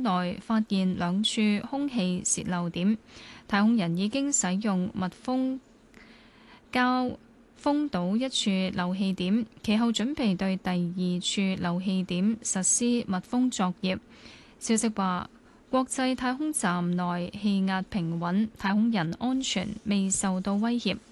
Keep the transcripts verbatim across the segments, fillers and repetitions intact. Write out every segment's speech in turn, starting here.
艙內發現兩處空氣洩漏點，太空人已經使用密封膠封堵一處漏氣點，其後準備對第二處漏氣點實施密封作業。消息話，國際太空站內氣壓平穩，太空人安全，未受到威脅。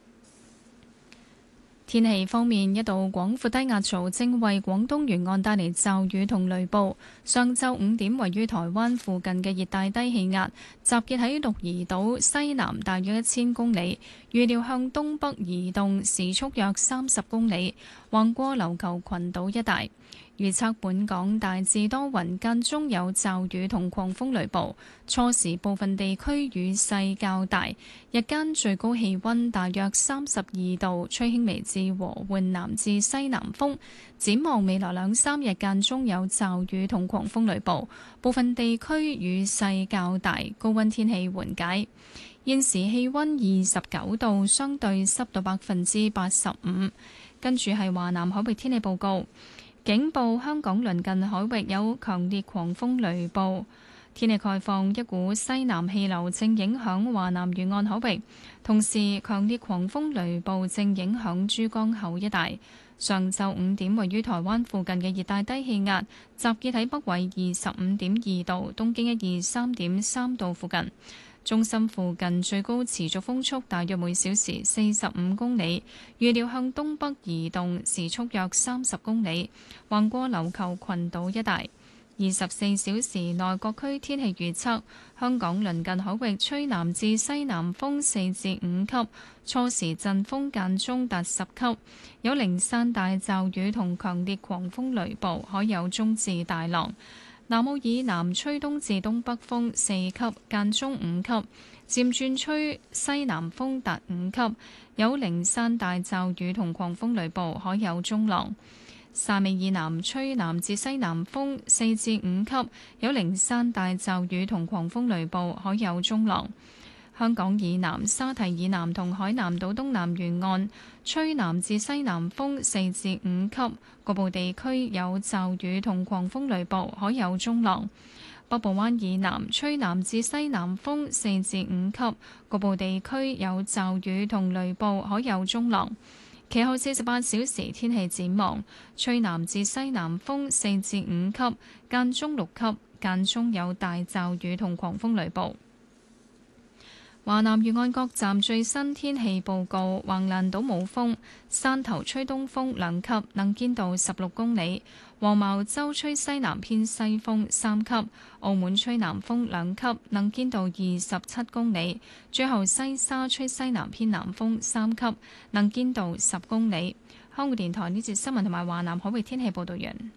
天氣方面，一道廣闊低壓槽正為廣東沿岸帶嚟驟雨同雷暴。上晝五點，位於台灣附近嘅熱帶低氣壓集結喺鹿兒島西南大約一千公里，預料向東北移動，時速約三十公里，橫過琉球群島一帶。預測本港大致多雲，間中有驟雨同狂風雷暴，初時部分地區雨勢較大，日間最高氣溫大約三十二度，吹輕微至和緩南至西南風。展望未來兩三日間中有驟雨同狂風雷暴，部分地區雨勢較大，高溫天氣緩解。現時氣溫二十九度，相對濕度百分之八十五。跟住係華南海域天氣報告。警報：香港鄰近海域有強烈狂風雷暴。天氣概況：一股西南氣流正影響華南沿岸海域，同時強烈狂風雷暴正影響珠江口一帶。上晝五點，位於台灣附近嘅熱帶低氣壓集結喺北緯二十五點二度、東經一二三點三度附近。中心附近最高持續風速大約每小時四十五公里，預料向東北移動，時速約三十公里，橫過琉球群島一帶。二十四小時內各區天氣預測：香港鄰近海域吹南至西南風四至五級，初時陣風間中達十級，有零散大驟雨同強烈狂風雷暴，海有中至大浪。南澳以南吹東至東北風四級，間中五級，漸轉吹西南風達五級，有零散大驟雨同狂風雷暴，海有中浪。汕尾以南吹南至西南風四至五級，有零散大驟雨同狂風雷暴，海有中浪。香港以南、沙堤以南同海南島東南沿岸吹南至西南風四至五級，局部地區有驟雨同狂風雷暴，海有中浪。北部灣以南吹南至西南風四至五級，局部地區有驟雨同雷暴，海有中浪。其後四十八小時天氣展望：吹南至西南風四至五級，間中六級，間中有大驟雨同狂風雷暴。華南沿岸各站最新天氣報告：橫瀾島冇風，汕頭吹東風兩級，能見度十六公里；黃茅洲吹西南偏西風三級；澳門吹南風兩級，能見度二十七公里；最後西沙吹西南偏南風三級，能見度十公里。香港電台呢節新聞同埋華南海域天氣報道完。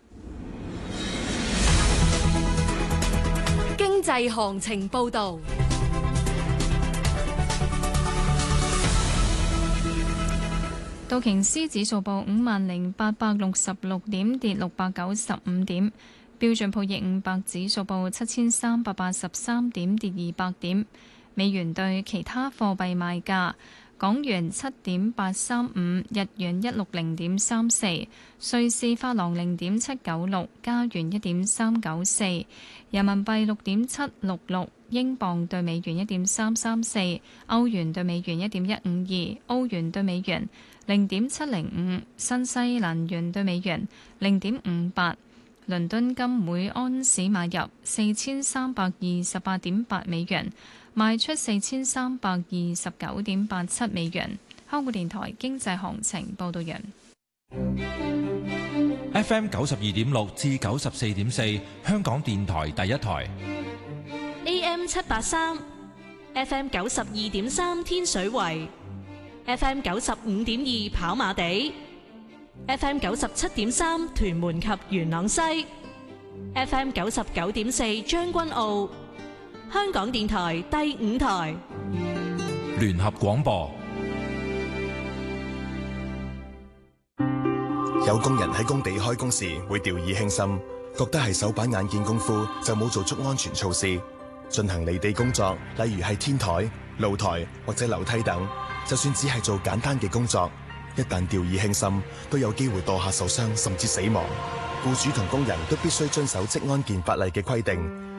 經濟行情報道。 道瓊斯指數報五萬零八百六十六點，跌六百九十五點。標準普爾五百指數報七千三百八十三點，跌二百點。美元對其他貨幣賣價：港元七點八三五，日元一六零點三四，瑞士法郎零點七九六，加元一點三九四，人民幣六點七六六。英鎊對美元一點三三四，歐元對美元一點一五二，澳元對美元零點七零五，新西蘭元對美元零點五八。倫敦金每安士買入四千三百二十八點八美元，賣出四千三百二十九點八七美元。香港電台經濟行情報道完。 F M 九十二點六至九十四點四，香港電台第一台。 A M 七八三 ，F M 九十二點三天水圍 ，F M 九十五點二跑馬地 ，F M 九十七點三屯門及元朗西 ，F M 九十九點四將軍澳。香港電台第五台聯合廣播。 有工人喺工地開工時會掉以輕心，覺得係手板眼見功夫就冇做足安全措施。進行離地工作，例如係天台、露台或者樓梯等，就算只係做簡單嘅工作，一旦掉以輕心，都有機會墮下受傷甚至死亡。僱主同工人都必須遵守職安健法例嘅規定。